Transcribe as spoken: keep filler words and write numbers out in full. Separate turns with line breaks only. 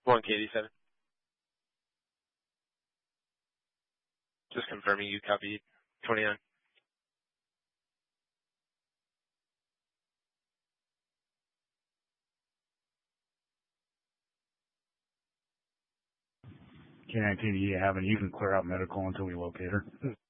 one K eighty-seven. Just confirming you copy twenty-nine.
K nineteen, you have, and you can clear out medical until we locate her.